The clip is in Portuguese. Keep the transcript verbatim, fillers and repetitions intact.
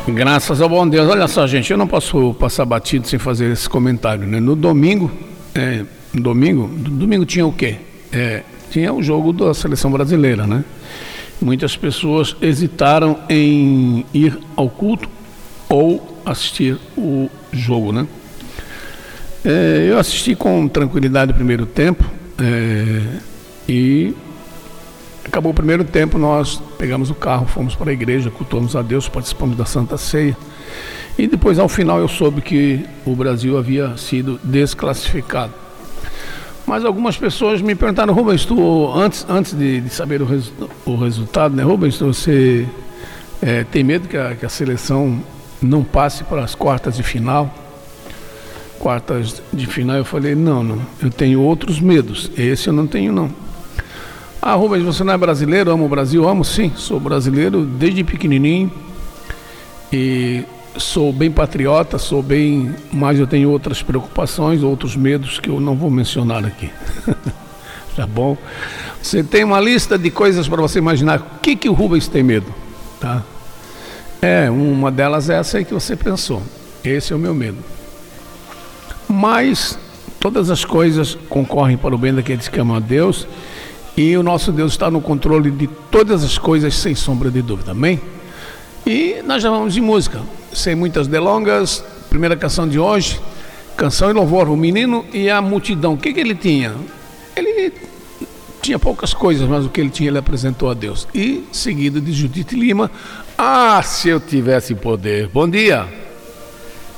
Graças ao bom Deus. Olha só, gente, eu não posso passar batido sem fazer esse comentário, né? No domingo, é, no domingo, domingo tinha o quê? É, tinha o jogo da seleção brasileira, né? Muitas pessoas hesitaram em ir ao culto ou assistir o jogo, né? É, eu assisti com tranquilidade o primeiro tempo é, e acabou o primeiro tempo, nós pegamos o carro, fomos para a igreja, cultuamos a Deus, participamos da Santa Ceia. E depois, ao final, eu soube que o Brasil havia sido desclassificado. Mas algumas pessoas me perguntaram: Rubens, tu, antes, antes de, de saber o, resu o resultado, né, Rubens, tu, você é, tem medo que a, que a seleção não passe para as quartas de final? Quartas de final, eu falei: não, não, eu tenho outros medos, esse eu não tenho, não. Ah, Rubens, você não é brasileiro? Amo o Brasil? Amo, sim, sou brasileiro desde pequenininho e sou bem patriota, sou bem, mas eu tenho outras preocupações, outros medos que eu não vou mencionar aqui. Tá bom? Você tem uma lista de coisas para você imaginar o que, que o Rubens tem medo, tá? É, uma delas é essa aí que você pensou. Esse é o meu medo. Mas todas as coisas concorrem para o bem daqueles que amam a Deus. E o nosso Deus está no controle de todas as coisas, sem sombra de dúvida, amém? E nós já vamos de música, sem muitas delongas. Primeira canção de hoje, canção e louvor, o menino e a multidão. O que, que ele tinha? Ele tinha poucas coisas, mas o que ele tinha ele apresentou a Deus. E seguido de Judite Lima, ah, se eu tivesse poder. Bom dia.